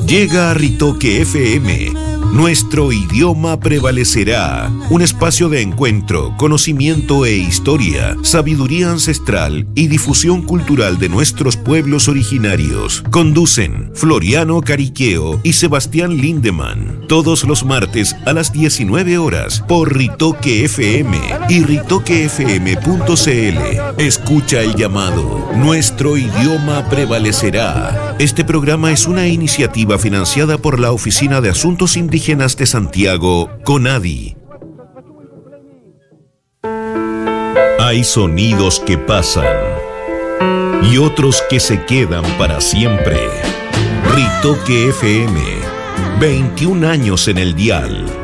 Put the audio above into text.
Llega a Ritoque FM. Nuestro idioma prevalecerá. Un espacio de encuentro, conocimiento e historia, sabiduría ancestral y difusión cultural de nuestros pueblos originarios. Conducen Floriano Cariqueo y Sebastián Lindemann. Todos los martes a las 19 horas por Ritoque FM y ritoquefm.cl. Escucha el llamado. Nuestro idioma prevalecerá. Este programa es una iniciativa financiada por la Oficina de Asuntos Indígenas de Santiago, CONADI. Hay sonidos que pasan y otros que se quedan para siempre. Ritoque FM, 21 años en el dial.